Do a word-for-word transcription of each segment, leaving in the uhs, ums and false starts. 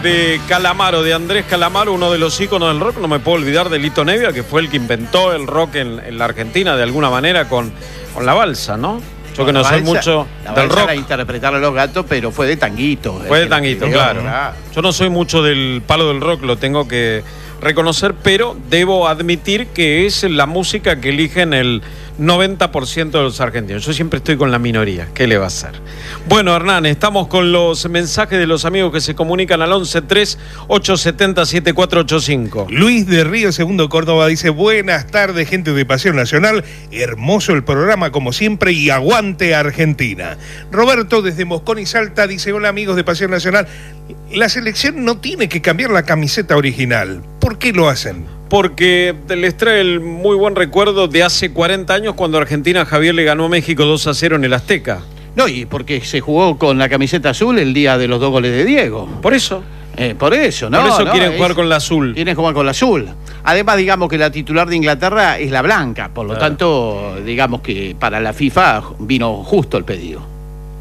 de Calamaro, de Andrés Calamaro, uno de los íconos del rock. No me puedo olvidar de Lito Nevia, que fue el que inventó el rock en, en la Argentina de alguna manera con, con la balsa, ¿no? Yo que no soy mucho del rock. La interpretaron Los Gatos, pero fue de tanguito. Fue de tanguito, claro. Yo no soy mucho del palo del rock, lo tengo que reconocer, pero debo admitir que es la música que eligen el noventa por ciento de los argentinos. Yo siempre estoy con la minoría. ¿Qué le va a hacer? Bueno, Hernán, estamos con los mensajes de los amigos que se comunican al once tres ocho siete cero siete cuatro ocho cinco. Luis de Río Segundo Córdoba dice: buenas tardes, gente de Pasión Nacional. Hermoso el programa como siempre y aguante Argentina. Roberto desde Moscón y Salta dice: hola amigos de Pasión Nacional. La selección no tiene que cambiar la camiseta original. ¿Por qué lo hacen? Porque les trae el muy buen recuerdo de hace cuarenta años cuando Argentina Javier le ganó a México dos a cero en el Azteca. No, y porque se jugó con la camiseta azul el día de los dos goles de Diego. Por eso. Eh, por eso, ¿no? Por eso no, quieren es, jugar con la azul. Quieren jugar con la azul. Además, digamos que la titular de Inglaterra es la blanca. Por lo claro. tanto, digamos que para la FIFA vino justo el pedido.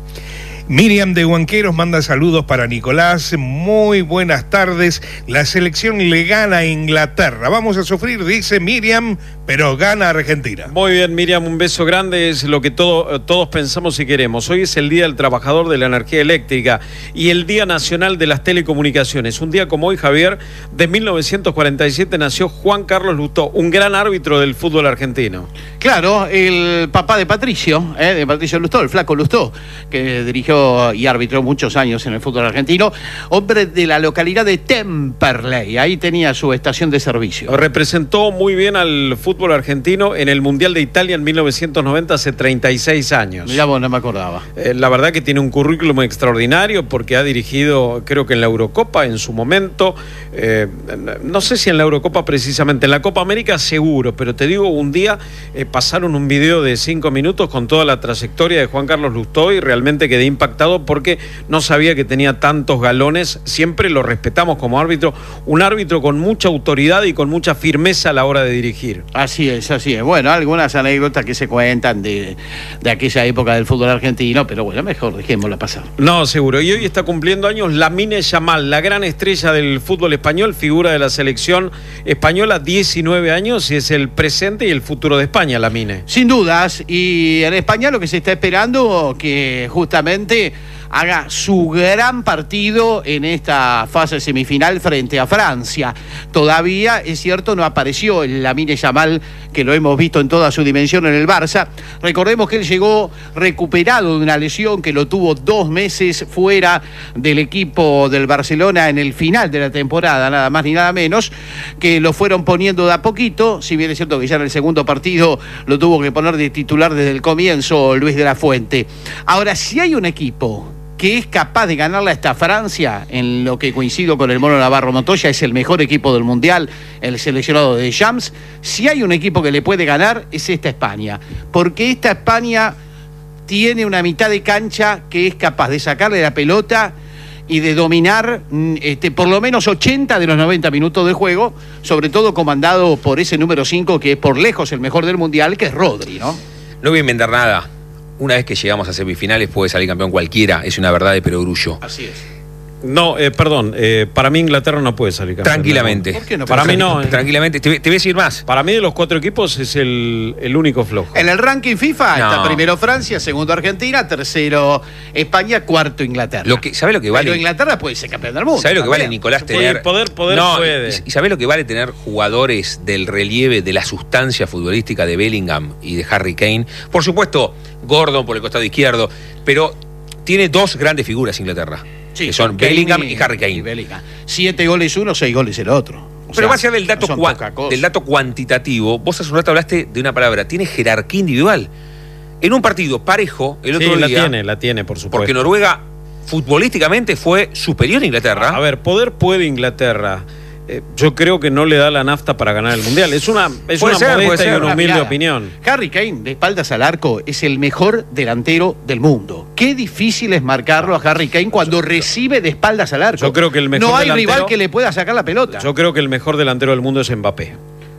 Miriam de Huanqueros manda saludos para Nicolás. Muy buenas tardes. La selección le gana a Inglaterra. Vamos a sufrir, dice Miriam, pero gana Argentina. Muy bien, Miriam, un beso grande. Es lo que todo, todos pensamos y queremos. Hoy es el Día del Trabajador de la Energía Eléctrica y el Día Nacional de las Telecomunicaciones. Un día como hoy, Javier, de mil novecientos cuarenta y siete nació Juan Carlos Lustó, un gran árbitro del fútbol argentino. Claro, el papá de Patricio, eh, de Patricio Lustó, el flaco Lustó, que dirigió y arbitró muchos años en el fútbol argentino, hombre de la localidad de Temperley, ahí tenía su estación de servicio. Representó muy bien al fútbol argentino en el Mundial de Italia en mil novecientos noventa, hace treinta y seis años. Mirá vos, no me acordaba. Eh, la verdad que tiene un currículum extraordinario porque ha dirigido, creo que en la Eurocopa en su momento, eh, no sé si en la Eurocopa precisamente, en la Copa América seguro, pero te digo, un día eh, pasaron un video de cinco minutos con toda la trayectoria de Juan Carlos Lustó y realmente quedé impactado porque no sabía que tenía tantos galones. Siempre lo respetamos como árbitro, un árbitro con mucha autoridad y con mucha firmeza a la hora de dirigir. Así es, así es. Bueno, algunas anécdotas que se cuentan de, de aquella época del fútbol argentino, pero bueno, mejor dejémosla pasar. No, seguro. Y hoy está cumpliendo años Lamine Yamal, la gran estrella del fútbol español, figura de la selección española, diecinueve años, y es el presente y el futuro de España, Lamine. Sin dudas, y en España lo que se está esperando que justamente haga su gran partido en esta fase semifinal frente a Francia. Todavía, es cierto, no apareció el Lamine Yamal, que lo hemos visto en toda su dimensión en el Barça. Recordemos que él llegó recuperado de una lesión que lo tuvo dos meses fuera del equipo del Barcelona en el final de la temporada, nada más ni nada menos, que lo fueron poniendo de a poquito, si bien es cierto que ya en el segundo partido lo tuvo que poner de titular desde el comienzo Luis de la Fuente. Ahora, si hay un equipo que es capaz de ganarle a esta Francia, en lo que coincido con el Mono Navarro Montoya, es el mejor equipo del Mundial, el seleccionado de Champs. Si hay un equipo que le puede ganar, es esta España, porque esta España tiene una mitad de cancha que es capaz de sacarle la pelota y de dominar este, por lo menos ochenta de los noventa minutos de juego, sobre todo comandado por ese número cinco, que es por lejos el mejor del Mundial, que es Rodri, ¿no? No voy a inventar nada. Una vez que llegamos a semifinales puede salir campeón cualquiera, es una verdad de perogrullo. Así es. No, eh, perdón, eh, para mí Inglaterra no puede salir campeón. Tranquilamente. ¿Por qué no? Para mí no. Eh. Tranquilamente, te, te voy a decir más. Para mí de los cuatro equipos es el, el único flojo. En el ranking FIFA no. está primero Francia, segundo Argentina, tercero España, cuarto Inglaterra. Lo que, ¿sabés lo que vale? Pero Inglaterra puede ser campeón del mundo. ¿Sabés lo que también. vale, Nicolás, Puede, tener... Poder, poder no, puede. ¿Y sabés lo que vale tener jugadores del relieve, de la sustancia futbolística de Bellingham y de Harry Kane? Por supuesto, Gordon por el costado izquierdo, pero tiene dos grandes figuras Inglaterra. Sí, que son Kane Bellingham y, y Harry Kane. Y Bellingham. Siete goles uno, seis goles el otro. O Pero sea, más allá del dato, no cua- del dato cuantitativo, vos hace un rato hablaste de una palabra, tiene jerarquía individual. En un partido parejo, el otro sí, día... la tiene, la tiene, por supuesto. Porque Noruega futbolísticamente fue superior a Inglaterra. A ver, poder puede Inglaterra. Eh, yo creo que no le da la nafta para ganar el Mundial. Es una, es Puede una ser, puede modesta y ser. una humilde Mirá, opinión. Harry Kane, de espaldas al arco, es el mejor delantero del mundo. Qué difícil es marcarlo a Harry Kane cuando recibe de espaldas al arco. Yo creo que el mejor No hay delantero, rival que le pueda sacar la pelota. Yo creo que el mejor delantero del mundo es Mbappé.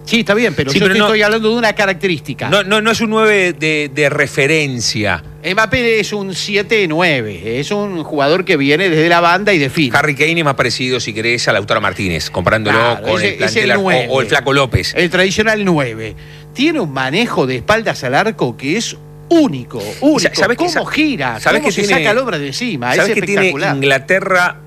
Sí, está bien, pero Sí, yo pero te no- estoy hablando de una característica. No, no, no es un nueve de, de referencia. Mbappé es un siete nueve, es un jugador que viene desde la banda y define. Harry Kane es más parecido, si querés, a Lautaro Martínez, comparándolo Claro, con ese- el plantel es el ar- nueve. o, o el Flaco López. El tradicional nueve. Tiene un manejo de espaldas al arco que es único, único. sa- ¿sabés que ¿Cómo sa- gira? sabés ¿Cómo que se tiene- saca el hombre de encima? Es ¿Sabes qué tiene espectacular. Inglaterra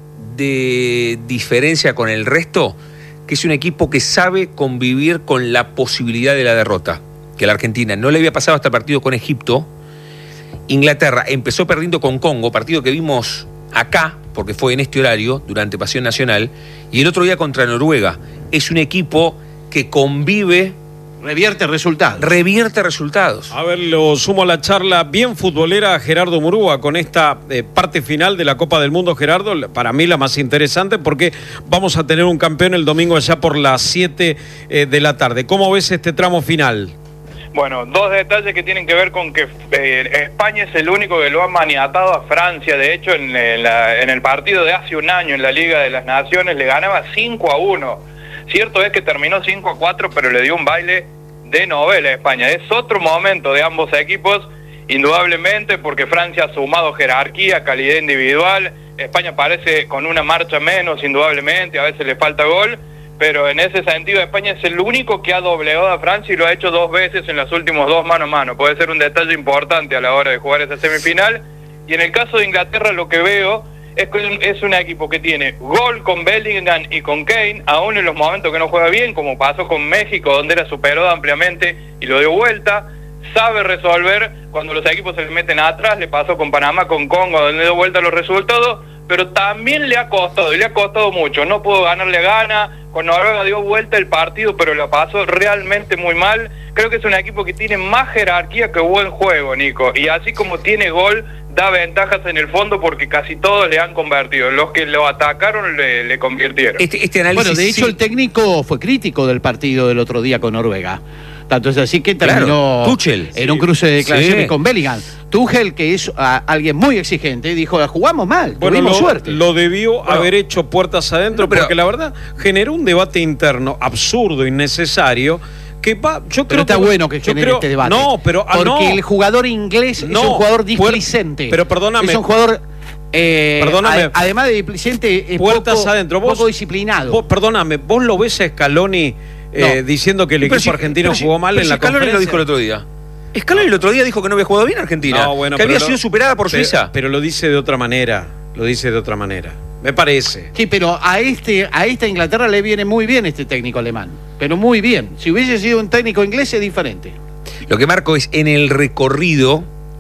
de diferencia con el resto? Que es un equipo que sabe convivir con la posibilidad de la derrota. Que la Argentina no le había pasado hasta el partido con Egipto. Inglaterra empezó perdiendo con Congo, partido que vimos acá, porque fue en este horario, durante Pasión Nacional, y el otro día contra Noruega. Es un equipo que convive, Revierte resultados. revierte resultados. A ver, lo sumo a la charla bien futbolera a Gerardo Murúa con esta eh, parte final de la Copa del Mundo, Gerardo, para mí la más interesante porque vamos a tener un campeón el domingo allá por las siete eh, de la tarde. ¿Cómo ves este tramo final? Bueno, dos detalles que tienen que ver con que eh, España es el único que lo ha maniatado a Francia. De hecho, en, en la- en el partido de hace un año en la Liga de las Naciones le ganaba cinco a uno. Cierto es que terminó cinco a cuatro, pero le dio un baile de novela a España. Es otro momento de ambos equipos, indudablemente, porque Francia ha sumado jerarquía, calidad individual. España parece con una marcha menos, indudablemente, a veces le falta gol, pero en ese sentido España es el único que ha doblegado a Francia y lo ha hecho dos veces en los últimos dos mano a mano. Puede ser un detalle importante a la hora de jugar esa semifinal. Y en el caso de Inglaterra lo que veo es que es un equipo que tiene gol con Bellingham y con Kane, aún en los momentos que no juega bien, como pasó con México, donde era superado ampliamente y lo dio vuelta. Sabe resolver cuando los equipos se le meten atrás, le pasó con Panamá, con Congo, donde dio vuelta los resultados, pero también le ha costado, y le ha costado mucho. No pudo ganarle a Ghana, con Noruega dio vuelta el partido, pero lo pasó realmente muy mal. Creo que es un equipo que tiene más jerarquía que buen juego, Nico, y así como tiene gol, da ventajas en el fondo porque casi todos le han convertido. Los que lo atacaron le, le convirtieron. Este, este análisis, Bueno, de hecho sí. el técnico fue crítico del partido del otro día con Noruega. Tanto es así que Claro, terminó Tuchel. en un cruce de declaraciones Sí. con Bellingham. Tuchel, que es a, alguien muy exigente, dijo, jugamos mal, Bueno, tuvimos lo, suerte. lo debió Bueno. haber hecho puertas adentro, No, pero- porque la verdad generó un debate interno absurdo, innecesario, que va, yo Pero creo está que, bueno que yo genere creo- este debate. No, pero ah, porque no. el jugador inglés es No, un jugador puer- displicente. pero perdóname. Es un jugador, eh, Perdóname. a- además de displicente, es Puertas poco, adentro. Vos, poco disciplinado. Vos, perdóname, ¿vos lo ves a Scaloni eh, No. diciendo que el Pero equipo si- argentino pero si- jugó mal pero en si la Scaloni conferencia? lo dijo el otro día. Scaloni el otro día dijo que no había jugado bien Argentina, No, bueno, que pero había lo- sido superada por pero- Suiza. Pero lo dice de otra manera, lo dice de otra manera. Me parece. Sí, pero a este a esta Inglaterra le viene muy bien este técnico alemán. Pero muy bien. Si hubiese sido un técnico inglés es diferente. Lo que marco es en el recorrido,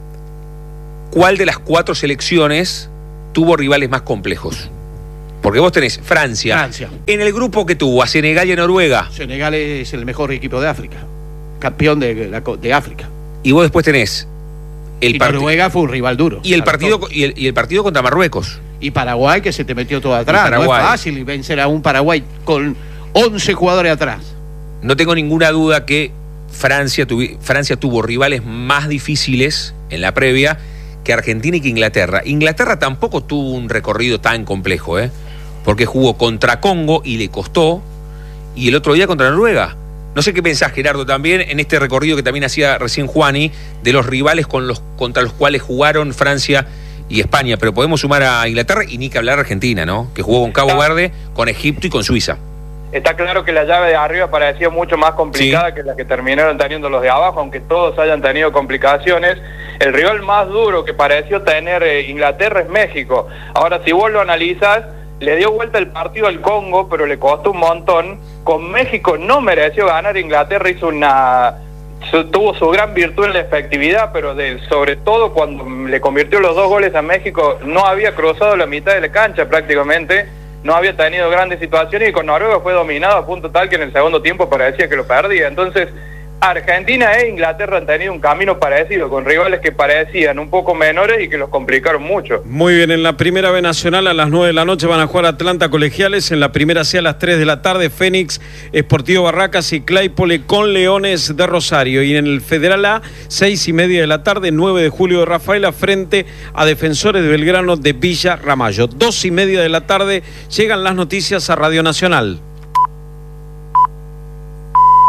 ¿cuál de las cuatro selecciones tuvo rivales más complejos? Porque vos tenés Francia, Francia. en el grupo que tuvo a Senegal y a Noruega, Senegal es el mejor equipo de África. Campeón de, la co- de África. y vos después tenés el Y partido Noruega fue un rival duro. y el Para partido todo. y el, y el partido contra Marruecos. Y Paraguay, que se te metió todo atrás. Y Paraguay. No es fácil vencer a un Paraguay con once jugadores atrás. No tengo ninguna duda que Francia, tuvi- Francia tuvo rivales más difíciles en la previa que Argentina y que Inglaterra. Inglaterra tampoco tuvo un recorrido tan complejo, ¿eh? Porque jugó contra Congo y le costó, y el otro día contra Noruega. No sé qué pensás, Gerardo, también en este recorrido que también hacía recién Juani, de los rivales con los, contra los cuales jugaron Francia y España, pero podemos sumar a Inglaterra y ni que hablar a Argentina, ¿no? Que jugó con Cabo Verde, con Egipto y con Suiza. Está claro que la llave de arriba parecía mucho más complicada Sí. que la que terminaron teniendo los de abajo, aunque todos hayan tenido complicaciones. El rival más duro que pareció tener eh, Inglaterra es México. Ahora, si vos lo analizás, le dio vuelta el partido al Congo, pero le costó un montón. Con México no mereció ganar. Inglaterra hizo una... su- tuvo su gran virtud en la efectividad, pero de, sobre todo cuando le convirtió los dos goles a México, no había cruzado la mitad de la cancha prácticamente. No había tenido grandes situaciones y con Noruega fue dominado a punto tal que en el segundo tiempo parecía que lo perdía. Entonces, Argentina e Inglaterra han tenido un camino parecido, con rivales que parecían un poco menores y que los complicaron mucho. Muy bien, en la primera B Nacional a las nueve de la noche van a jugar Atlanta Colegiales, en la primera C a las tres de la tarde Fénix, Sportivo Barracas y Claypole con Leones de Rosario, y en el Federal A, seis y media de la tarde, nueve de julio de Rafaela frente a Defensores de Belgrano de Villa Ramallo. Dos y media de la tarde llegan las noticias a Radio Nacional.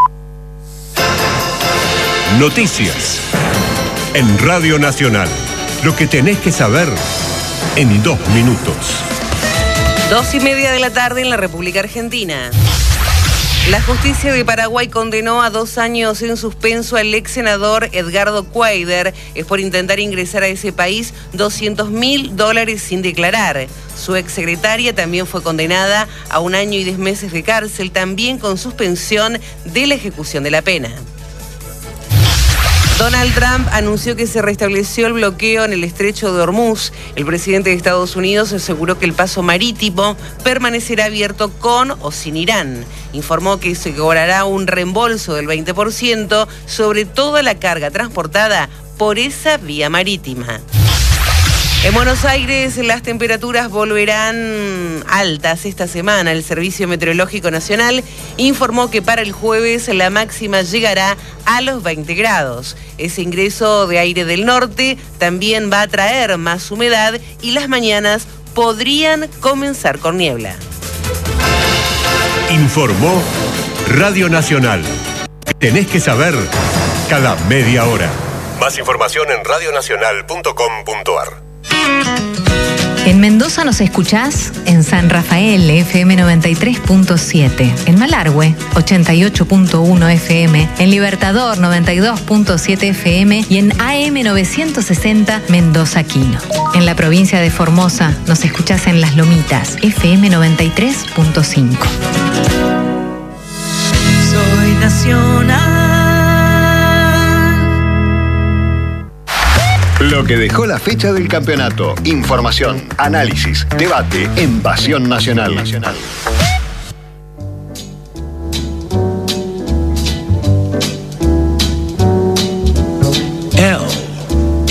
Noticias. En Radio Nacional. Lo que tenés que saber en dos minutos. Dos y media de la tarde en la República Argentina. La justicia de Paraguay condenó a dos años en suspenso al ex senador Edgardo Cuader. Es por intentar ingresar a ese país doscientos mil dólares sin declarar. Su ex secretaria también fue condenada a un año y diez meses de cárcel, también con suspensión de la ejecución de la pena. Donald Trump anunció que se restableció el bloqueo en el estrecho de Hormuz. El presidente de Estados Unidos aseguró que el paso marítimo permanecerá abierto con o sin Irán. Informó que se cobrará un reembolso del veinte por ciento sobre toda la carga transportada por esa vía marítima. En Buenos Aires las temperaturas volverán altas esta semana. El Servicio Meteorológico Nacional informó que para el jueves la máxima llegará a los veinte grados. Ese ingreso de aire del norte también va a traer más humedad y las mañanas podrían comenzar con niebla. Informó Radio Nacional. Tenés que saber cada media hora. Más información en radionacional punto com punto ar. En Mendoza nos escuchás en San Rafael, F M noventa y tres punto siete, en Malargüe, ochenta y ocho punto uno F M, en Libertador, noventa y dos punto siete F M y en A M novecientos sesenta Mendoza Quino. En la provincia de Formosa nos escuchás en Las Lomitas, F M noventa y tres punto cinco. Soy nacional. Lo que dejó la fecha del campeonato. Información, análisis, debate en Pasión Nacional. Nacional.